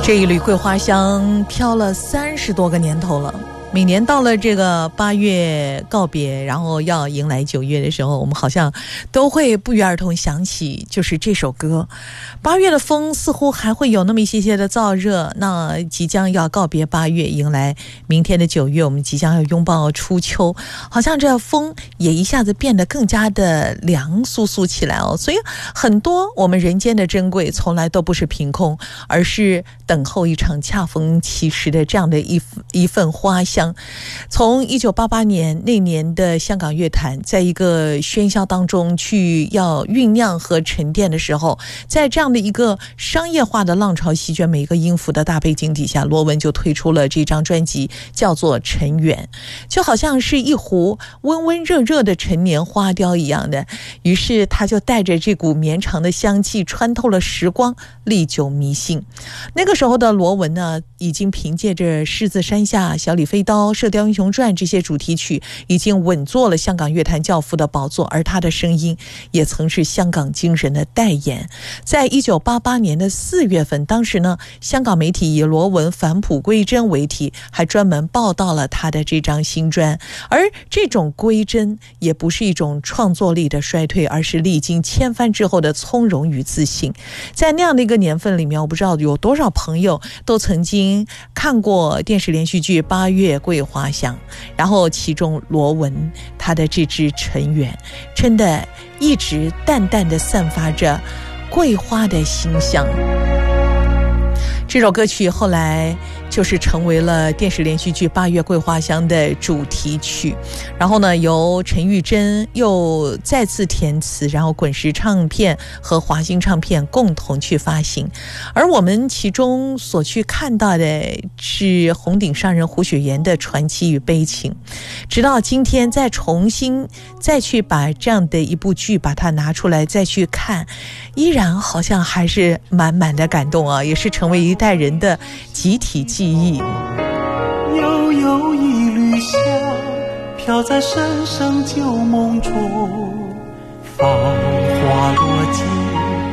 这一缕桂花香飘了30多个年头了。每年到了这个8月告别，然后要迎来9月的时候，我们好像都会不约而同想起就是这首歌。8月的风似乎还会有那么一些些的燥热，那即将要告别8月，迎来明天的9月，我们即将要拥抱初秋，好像这风也一下子变得更加的凉酥酥起来哦。所以很多我们人间的珍贵从来都不是凭空，而是等候一场恰逢其时的这样的一份花香。从1988年那年的香港乐坛在一个喧嚣当中去要酝酿和沉淀的时候，在这样的一个商业化的浪潮席卷每一个音符的大背景底下，罗文就推出了这张专辑，叫做《尘缘》，就好像是一壶温温热热的陈年花雕一样的。于是他就带着这股绵长的香气穿透了时光，历久弥新。那个时候的罗文呢，已经凭借着《狮子山下》《小李飞刀》《射雕英雄传》这些主题曲，已经稳坐了香港乐坛教父的宝座，而他的声音也曾是香港精神的代言。在1988年的4月份，当时呢，香港媒体以罗文返璞归真为题，还专门报道了他的这张新专。而这种归真也不是一种创作力的衰退，而是历经千帆之后的从容与自信。在那样的一个年份里面，我不知道有多少朋友都曾经看过电视连续剧《8月桂花香》，然后其中罗文他的这支尘缘真的一直淡淡的散发着桂花的馨香。这首歌曲后来就是成为了电视连续剧《8月桂花香》的主题曲，然后呢，由陈玉珍又再次填词，然后滚石唱片和华星唱片共同去发行。而我们其中所去看到的是红顶商人胡雪岩的传奇与悲情，直到今天再重新再去把这样的一部剧把它拿出来再去看，依然好像还是满满的感动啊，也是成为一代人的集体记忆。 悠悠一缕香飘在深深旧梦中，繁华落尽